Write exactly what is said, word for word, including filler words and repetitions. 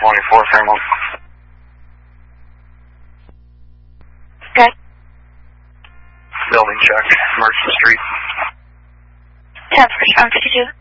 twenty-four, Fremont. Okay. Building check, Merchant Street. ten for um, fifty-two.